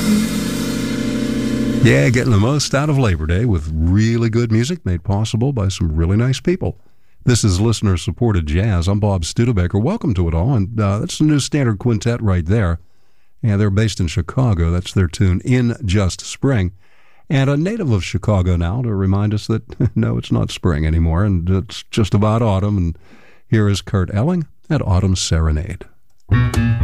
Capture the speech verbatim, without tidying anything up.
Yeah, getting the most out of Labor Day with really good music made possible by some really nice people. This is listener-supported jazz. I'm Bob Studebaker. Welcome to it all, and uh, that's the New Standard Quintet right there. Yeah, they're based in Chicago. That's their tune, In Just Spring. And a native of Chicago now to remind us that, no, it's not spring anymore, and it's just about autumn. And here is Kurt Elling at Autumn Serenade.